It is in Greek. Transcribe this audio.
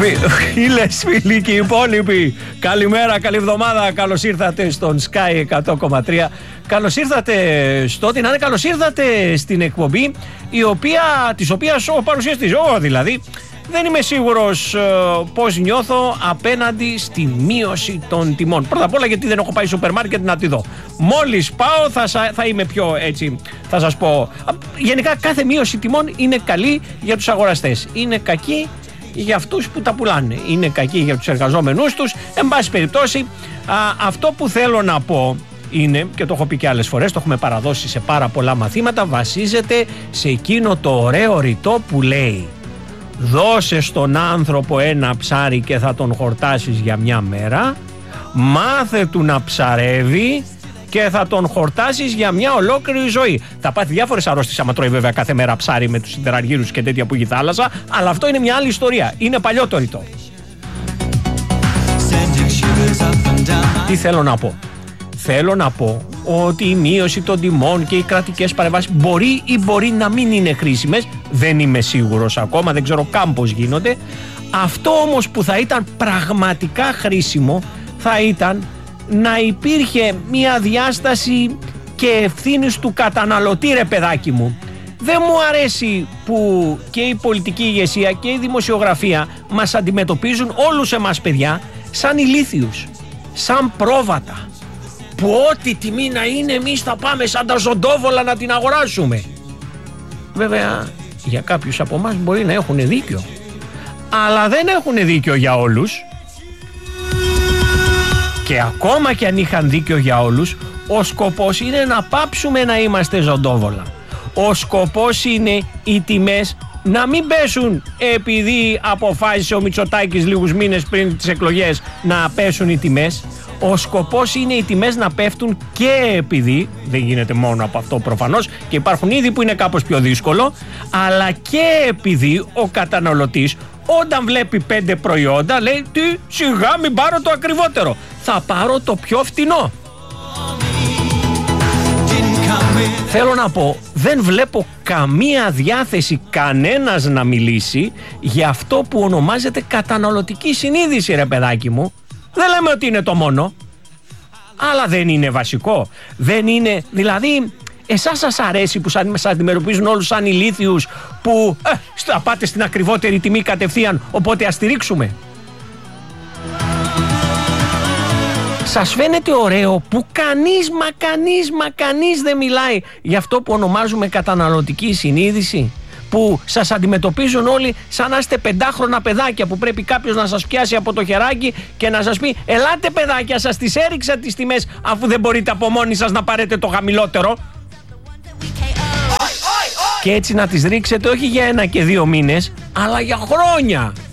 Φίλες, φίλοι και οι υπόλοιποι, καλημέρα, καλή εβδομάδα. Καλώς ήρθατε στον Sky 100,3. Καλώς ήρθατε στο ότι να είναι, καλώς ήρθατε στην εκπομπή της οποίας ο παρουσιαστής, εγώ δηλαδή, δεν είμαι σίγουρος πώς νιώθω απέναντι στη μείωση των τιμών. Πρώτα απ' όλα γιατί δεν έχω πάει σούπερ μάρκετ να τη δω. Μόλις πάω θα είμαι πιο έτσι, θα σας πω. Γενικά κάθε μείωση τιμών είναι καλή για τους αγοραστές. Είναι κακή για αυτούς που τα πουλάνε. Είναι κακή για τους εργαζόμενούς τους. Εν πάση περιπτώσει, αυτό που θέλω να πω είναι, και το έχω πει και άλλες φορές, το έχουμε παραδώσει σε πάρα πολλά μαθήματα, βασίζεται σε εκείνο το ωραίο ρητό που λέει: δώσε στον άνθρωπο ένα ψάρι και θα τον χορτάσεις για μια μέρα, μάθε του να ψαρεύει και θα τον χορτάσεις για μια ολόκληρη ζωή. Θα πάθει διάφορες αρρώστιες άμα τρώει βέβαια κάθε μέρα ψάρι με τους συντεραργύρους και τέτοια που έχει θάλασσα, αλλά αυτό είναι μια άλλη ιστορία. Είναι παλιό το ρητό. Τι θέλω να πω? Θέλω να πω ότι η μείωση των τιμών και οι κρατικές παρεμβάσεις μπορεί ή μπορεί να μην είναι χρήσιμες. Δεν είμαι σίγουρος ακόμα, δεν ξέρω καν πώς γίνονται. Αυτό όμως που θα ήταν πραγματικά χρήσιμο θα ήταν να υπήρχε μια διάσταση και ευθύνης του καταναλωτή, ρε παιδάκι μου. Δεν μου αρέσει που και η πολιτική ηγεσία και η δημοσιογραφία μας αντιμετωπίζουν όλους εμάς παιδιά σαν ηλίθιους, σαν πρόβατα, που ό,τι τιμή να είναι εμείς θα πάμε σαν τα ζωντόβολα να την αγοράσουμε. Βέβαια για κάποιους από εμάς μπορεί να έχουν δίκιο, αλλά δεν έχουν δίκιο για όλους. Και ακόμα και αν είχαν δίκιο για όλους, ο σκοπός είναι να πάψουμε να είμαστε ζωντόβολα. Ο σκοπός είναι οι τιμές να μην πέσουν επειδή αποφάσισε ο Μητσοτάκης λίγους μήνες πριν τις εκλογές να πέσουν οι τιμές. Ο σκοπός είναι οι τιμές να πέφτουν και επειδή, δεν γίνεται μόνο από αυτό προφανώς και υπάρχουν είδη που είναι κάπως πιο δύσκολο, αλλά και επειδή ο καταναλωτής όταν βλέπει 5 προϊόντα λέει τι, σιγά μην πάρω το ακριβότερο, θα πάρω το πιο φτηνό. Θέλω να πω, δεν βλέπω καμία διάθεση κανένας να μιλήσει για αυτό που ονομάζεται καταναλωτική συνείδηση, ρε παιδάκι μου. Δεν λέμε ότι είναι το μόνο, αλλά δεν είναι βασικό. Δεν είναι, δηλαδή, εσάς σας αρέσει που σας αντιμετωπίζουν όλους σαν ηλίθιους που θα πάτε στην ακριβότερη τιμή κατευθείαν, οπότε ας στηρίξουμε? Σας φαίνεται ωραίο που κανείς δεν μιλάει για αυτό που ονομάζουμε καταναλωτική συνείδηση? Που σας αντιμετωπίζουν όλοι σαν να είστε 5χρονα παιδάκια που πρέπει κάποιος να σας πιάσει από το χεράκι και να σας πει ελάτε παιδάκια, σας τις έριξα τις τιμές αφού δεν μπορείτε από μόνοι σας να πάρετε το χαμηλότερο. Και έτσι να τις ρίξετε όχι για 1 και 2 μήνες αλλά για χρόνια.